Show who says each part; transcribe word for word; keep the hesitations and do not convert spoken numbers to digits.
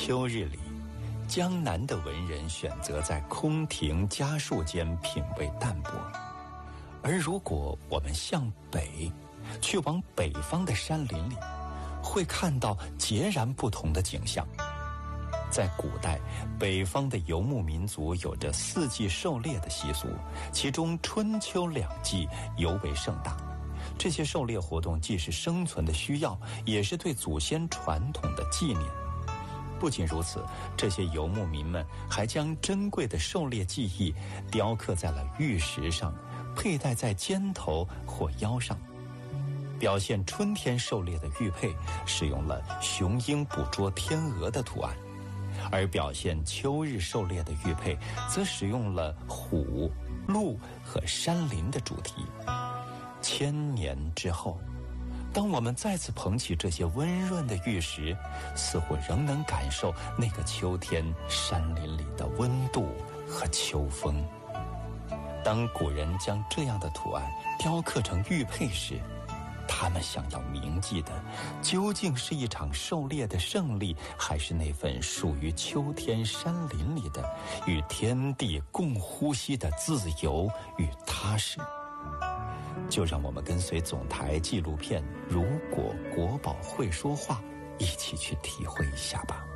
Speaker 1: 秋日里，江南的文人选择在空庭家树间品味淡泊，而如果我们向北，去往北方的山林里，会看到截然不同的景象。在古代，北方的游牧民族有着四季狩猎的习俗，其中春秋两季尤为盛大。这些狩猎活动既是生存的需要，也是对祖先传统的纪念。不仅如此，这些游牧民们还将珍贵的狩猎技艺雕刻在了玉石上，佩戴在肩头或腰上。表现春天狩猎的玉佩使用了雄鹰捕捉天鹅的图案，而表现秋日狩猎的玉佩则使用了虎、鹿和山林的主题。千年之后，当我们再次捧起这些温润的玉石，似乎仍能感受那个秋天山林里的温度和秋风。当古人将这样的图案雕刻成玉佩时，他们想要铭记的究竟是一场狩猎的胜利，还是那份属于秋天山林里的与天地共呼吸的自由与踏实？就让我们跟随总台纪录片《如果国宝会说话》一起去体会一下吧。